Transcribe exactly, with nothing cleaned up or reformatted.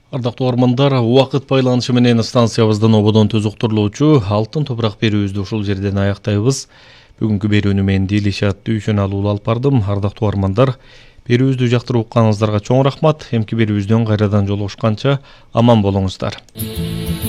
Ардактуу армандар, убакыт байланышы менен станциябыздан ободон төз уктурулуучу алтын топурак берүүбүздү ушул жерден аяктайбыз. Бүгүнкү берүүнү мен Дилишат Дүйшөн алуулу алып бардым. Ардактуу армандар, берүүбүздү жактырып укканыңыздарга чоң рахмат. Эмки берүүбүздөн кайрадан жолугушканча аман болуңуздар.